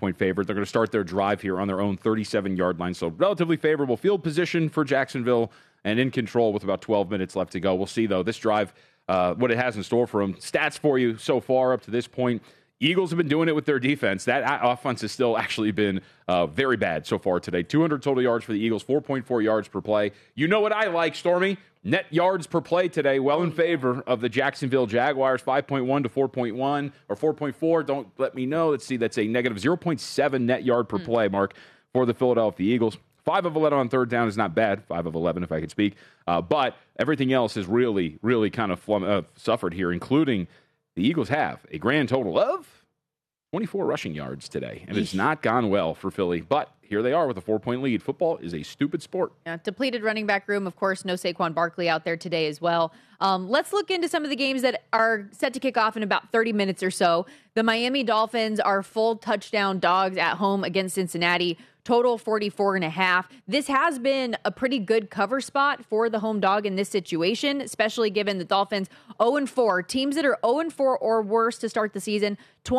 9-point favorite. They're going to start their drive here on their own 37-yard line. So relatively favorable field position for Jacksonville and in control with about 12 minutes left to go. We'll see, though, this drive, what it has in store for them. Stats for you so far up to this point. Eagles have been doing it with their defense. That offense has still actually been very bad so far today. 200 total yards for the Eagles, 4.4 yards per play. You know what I like, Stormy? Net yards per play today, well in favor of the Jacksonville Jaguars, 5.1 to 4.1 or 4.4. Don't let me know. Let's see, that's a negative 0.7 net yard per play, Mark, for the Philadelphia Eagles. 5 of 11 on third down is not bad. 5 of 11, if I could speak. But everything else has really, really kind of suffered here, including the Eagles have a grand total of 24 rushing yards today. And it's not gone well for Philly. But here they are with a 4-point lead. Football is a stupid sport. Yeah, depleted running back room. Of course, no Saquon Barkley out there today as well. Let's look into some of the games that are set to kick off in about 30 minutes or so. The Miami Dolphins are full touchdown dogs at home against Cincinnati. Total 44.5. This has been a pretty good cover spot for the home dog in this situation, especially given the Dolphins 0-4. Teams that are 0-4 or worse to start the season,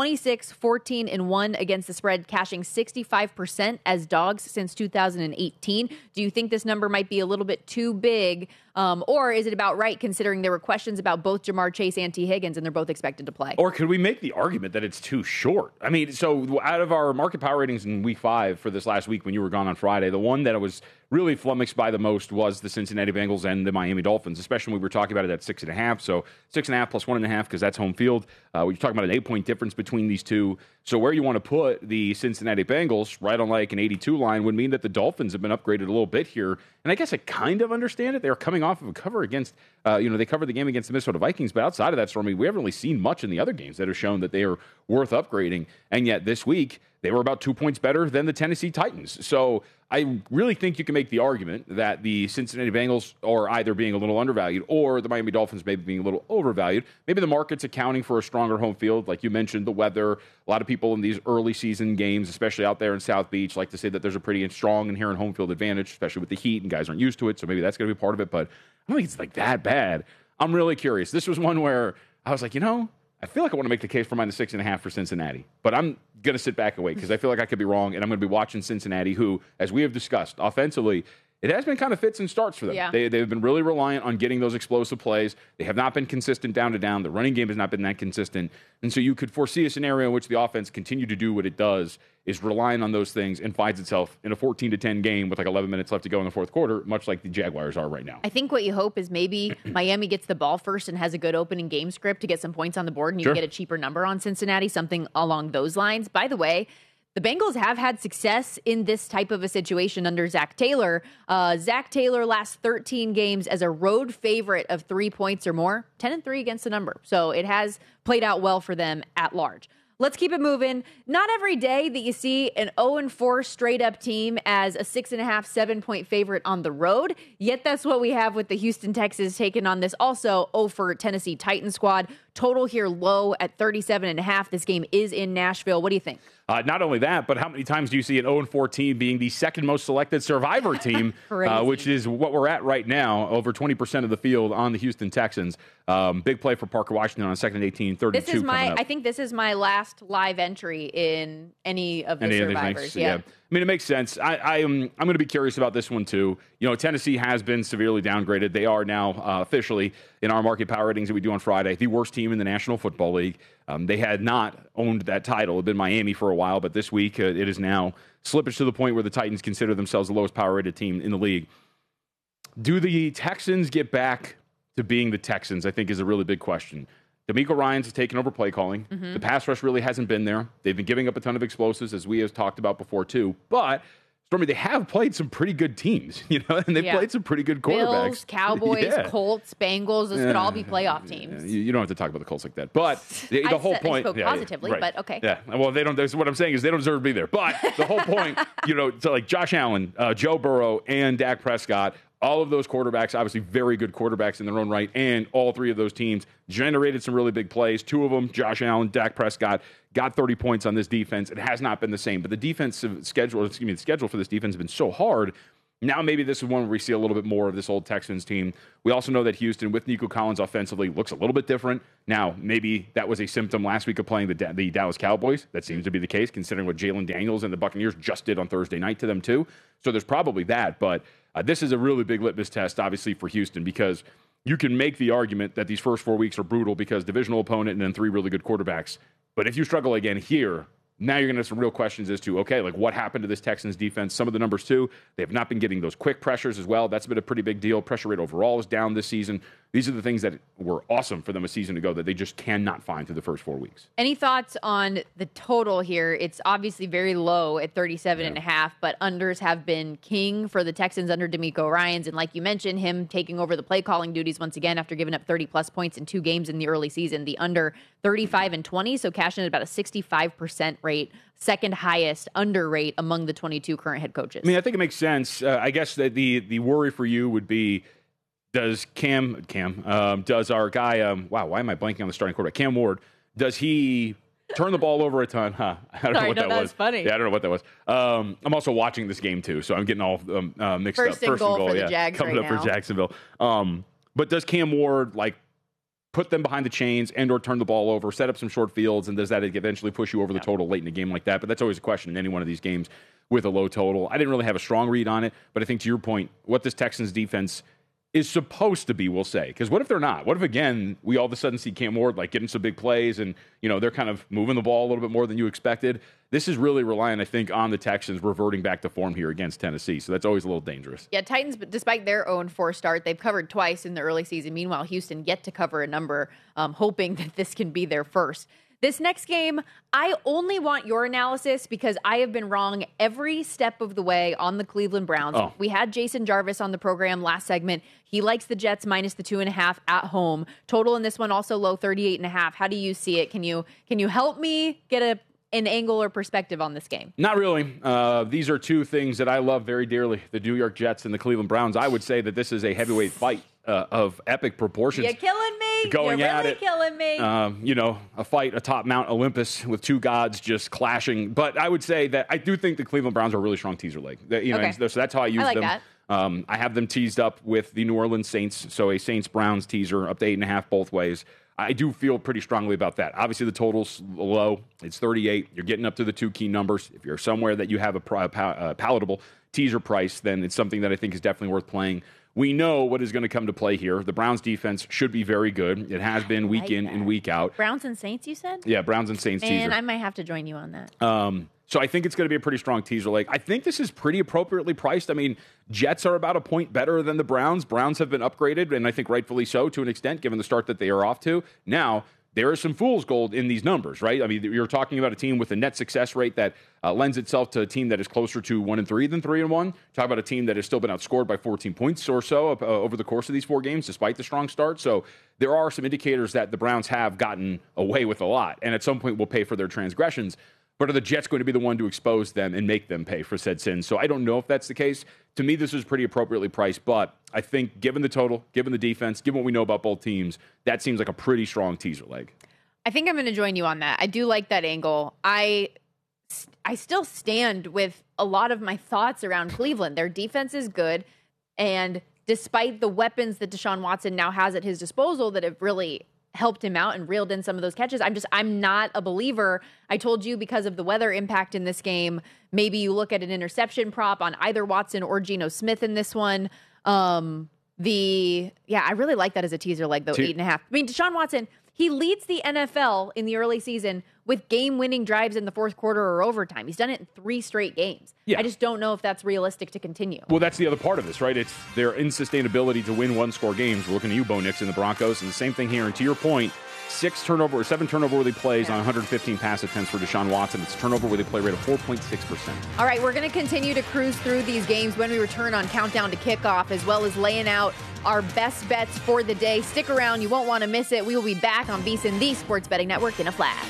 26-14-1 against the spread, cashing 65% as dogs since 2018. Do you think this number might be a little bit too big? Or is it about right considering there were questions about both Jamar Chase and T. Higgins and they're both expected to play? Or could we make the argument that it's too short? I mean, so out of our market power ratings in week 5 for this last week when you were gone on Friday, the one that I was really flummoxed by the most was the Cincinnati Bengals and the Miami Dolphins, especially when we were talking about it at 6.5. So 6.5 plus 1.5 because that's home field. We're talking about an 8-point difference between these two. So where you want to put the Cincinnati Bengals, right on like an 82 line, would mean that the Dolphins have been upgraded a little bit here. And I guess I kind of understand it. They're coming off of a cover against, they covered the game against the Minnesota Vikings. But outside of that, Stormy, we haven't really seen much in the other games that have shown that they are worth upgrading. And yet this week, they were about 2 points better than the Tennessee Titans. So I really think you can make the argument that the Cincinnati Bengals are either being a little undervalued or the Miami Dolphins maybe being a little overvalued. Maybe the market's accounting for a stronger home field. Like you mentioned, the weather. A lot of people in these early season games, especially out there in South Beach, like to say that there's a pretty strong inherent home field advantage, especially with the heat, and guys aren't used to it. So maybe that's going to be part of it. But I don't think it's like that bad. I'm really curious. This was one where I was like, I feel like I want to make the case for minus 6.5 for Cincinnati, but I'm going to sit back and wait because I feel like I could be wrong, and I'm going to be watching Cincinnati, who, as we have discussed, offensively, it has been kind of fits and starts for them. Yeah. They've been really reliant on getting those explosive plays. They have not been consistent down to down. The running game has not been that consistent. And so you could foresee a scenario in which the offense continue to do what it does, is relying on those things and finds itself in a 14-10 game with like 11 minutes left to go in the fourth quarter, much like the Jaguars are right now. I think what you hope is maybe Miami gets the ball first and has a good opening game script to get some points on the board and you get a cheaper number on Cincinnati, something along those lines. By the way, the Bengals have had success in this type of a situation under Zach Taylor. Zach Taylor last 13 games as a road favorite of 3 points or more, 10-3 against the number. So it has played out well for them at large. Let's keep it moving. Not every day that you see an 0-4 straight-up team as a 6.5, 7-point favorite on the road. Yet that's what we have with the Houston Texans taking on this also 0-4 Tennessee Titans squad. Total here low at 37.5. This game is in Nashville. What do you think? Not only that, but how many times do you see an 0-4 team being the second most selected Survivor team, which is what we're at right now, over 20% of the field on the Houston Texans. Big play for Parker Washington on 2nd and 18, 32 I think this is my last live entry in any of the Survivors. Yeah. I mean, it makes sense. I'm going to be curious about this one, too. Tennessee has been severely downgraded. They are now officially, in our market power ratings that we do on Friday, the worst team in the National Football League. They had not owned that title. It had been Miami for a while, but this week it is now slippage to the point where the Titans consider themselves the lowest power-rated team in the league. Do the Texans get back to being the Texans, I think, is a really big question. DeMeco Ryans has taken over play calling. Mm-hmm. The pass rush really hasn't been there. They've been giving up a ton of explosives, as we have talked about before, too. But, Stormy, they have played some pretty good teams, and they've played some pretty good quarterbacks. Bills, Cowboys, Colts, Bengals, those could all be playoff teams. You don't have to talk about the Colts like that. But the whole point... I spoke positively, right. But okay. Yeah, well, they don't. What I'm saying is they don't deserve to be there. But the whole point, so like Josh Allen, Joe Burrow, and Dak Prescott, all of those quarterbacks, obviously very good quarterbacks in their own right, and all three of those teams generated some really big plays. Two of them, Josh Allen, Dak Prescott, got 30 points on this defense. It has not been the same, but the schedule for this defense has been so hard Now maybe this is one where we see a little bit more of this old Texans team. We also know that Houston, with Nico Collins offensively, looks a little bit different. Now, maybe that was a symptom last week of playing the Dallas Cowboys. That seems to be the case, considering what Jalen Daniels and the Buccaneers just did on Thursday night to them, too. So there's probably that. But this is a really big litmus test, obviously, for Houston, because you can make the argument that these first 4 weeks are brutal because divisional opponent and then 3 really good quarterbacks. But if you struggle again here, now you're going to have some real questions as to, okay, like what happened to this Texans defense? Some of the numbers, too, they have not been getting those quick pressures as well. That's been a pretty big deal. Pressure rate overall is down this season. These are the things that were awesome for them a season ago that they just cannot find through the first 4 weeks. Any thoughts on the total here? It's obviously very low at 37.5, but unders have been king for the Texans under DeMeco Ryans. And like you mentioned, him taking over the play calling duties once again after giving up 30-plus points in 2 games in the early season. The under 35-20, so cashing at about a 65% rate, second highest under rate among the 22 current head coaches. I mean, I think it makes sense. I guess that the worry for you would be, does does our guy, wow, why am I blanking on the starting quarterback? Cam Ward, does he turn the ball over a ton? I don't know what that was. Funny. Yeah, I don't know what that was. I'm also watching this game, too, so I'm getting all mixed up. First and goal for the Jags coming right up now. for Jacksonville. But does Cam Ward, like, put them behind the chains and or turn the ball over, set up some short fields, and does that eventually push you over the total late in a game like that? But that's always a question in any one of these games with a low total. I didn't really have a strong read on it, but I think to your point, what this Texans defense is supposed to be, we'll say. Because what if they're not? What if, again, we all of a sudden see Cam Ward like getting some big plays and, you know, they're kind of moving the ball a little bit more than you expected? This is really relying, I think, on the Texans reverting back to form here against Tennessee. So that's always a little dangerous. Yeah, Titans, despite their 0-4 start, they've covered twice in the early season. Meanwhile, Houston yet to cover a number, hoping that this can be their first. This next game, I only want your analysis because I have been wrong every step of the way on the Cleveland Browns. Oh. We had Jason Jarvis on the program last segment. He likes the Jets minus the 2.5 at home. Total in this one also low, 38.5. How do you see it? Can you help me get an angle or perspective on this game? Not really. These are two things that I love very dearly, the New York Jets and the Cleveland Browns. I would say that this is a heavyweight fight of epic proportions. You're killing me. Going You're at really it. killing me. You know, a fight atop Mount Olympus with two gods just clashing. But I would say that I do think the Cleveland Browns are a really strong teaser leg. You know, Okay. so that's how I use like them. that. I have them teased up with the New Orleans Saints, so a Saints-Browns teaser up to 8.5 both ways. I do feel pretty strongly about that. Obviously, the total's low. It's 38. You're getting up to the two key numbers. If you're somewhere that you have a palatable teaser price, then it's something that I think is definitely worth playing. We know what is going to come to play here. The Browns defense should be very good. It has been week in and week out. Browns and Saints, you said? Yeah, Browns and Saints teaser. And I might have to join you on that. So I think it's going to be a pretty strong teaser leg. I think this is pretty appropriately priced. I mean, Jets are about a point better than the Browns. Browns have been upgraded, and I think rightfully so to an extent, given the start that they are off to. Now, there is some fool's gold in these numbers, right? I mean, you're talking about a team with a net success rate that lends itself to a team that is closer to 1-3 than 3-1. Talk about a team that has still been outscored by 14 points or so over the course of these 4 games, despite the strong start. So there are some indicators that the Browns have gotten away with a lot, and at some point will pay for their transgressions. But are the Jets going to be the one to expose them and make them pay for said sins? So I don't know if that's the case. To me, this is pretty appropriately priced, but I think given the total, given the defense, given what we know about both teams, that seems like a pretty strong teaser leg. I think I'm going to join you on that. I do like that angle. I still stand with a lot of my thoughts around Cleveland. Their defense is good, and despite the weapons that Deshaun Watson now has at his disposal that have really helped him out and reeled in some of those catches, I'm not a believer. I told you because of the weather impact in this game, maybe you look at an interception prop on either Watson or Geno Smith in this one. I really like that as a teaser leg, though, 8.5. I mean, Deshaun Watson, he leads the NFL in the early season with game-winning drives in the fourth quarter or overtime. He's done it in 3 straight games. Yeah. I just don't know if that's realistic to continue. Well, that's the other part of this, right? It's their insustainability to win one-score games. We're looking at you, Bo Nix, and the Broncos, and the same thing here. And to your point, 7 turnover-worthy plays on 115 pass attempts for Deshaun Watson. It's a turnover-worthy play rate of 4.6%. All right, we're going to continue to cruise through these games when we return on Countdown to Kickoff, as well as laying out our best bets for the day. Stick around. You won't want to miss it. We will be back on VSiN, the Sports Betting Network, in a flash.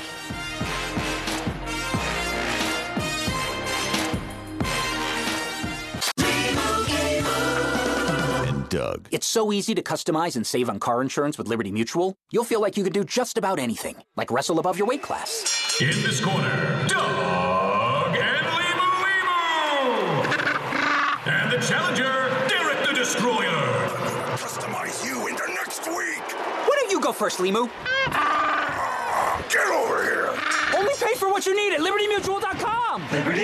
Doug. It's so easy to customize and save on car insurance with Liberty Mutual, you'll feel like you could do just about anything, like wrestle above your weight class. In this corner, Doug and Limu. And the challenger, first, Limu. Get over here! Only pay for what you need at LibertyMutual.com. Liberty